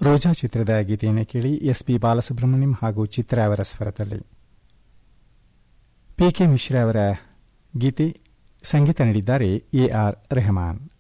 ರೋಜಾ ಚಿತ್ರದ ಗೀತೆಯನ್ನು ಕೇಳಿ ಎಸ್ಪಿ ಬಾಲಸುಬ್ರಹ್ಮಣ್ಯಂ ಹಾಗೂ ಚಿತ್ರ ಅವರ ಸ್ವರದಲ್ಲಿ. ಪಿಕೆ ಮಿಶ್ರಾ ಅವರ ಗೀತೆ, ಸಂಗೀತ ನೀಡಿದ್ದಾರೆ ಎಆರ್ ರೆಹಮಾನ್.